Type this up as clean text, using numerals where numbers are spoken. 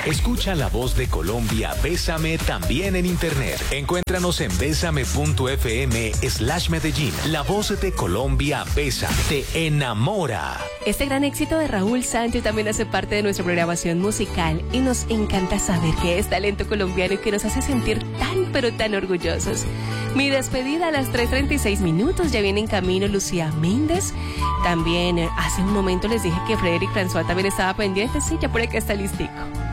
Escucha la voz de Colombia, Bésame, también en internet. Encuéntranos en besame.fm/Medellín. La voz de Colombia, Bésame, te enamora. Este gran éxito de Raúl Sánchez también hace parte de nuestra programación musical y nos encanta saber que es talento colombiano y que nos hace sentir tan pero tan orgullosos. Mi despedida a las 3:36 minutos, ya viene en camino Lucía Méndez. También hace un momento les dije que Frederick François también estaba pendiente, sí, ya por acá está listico.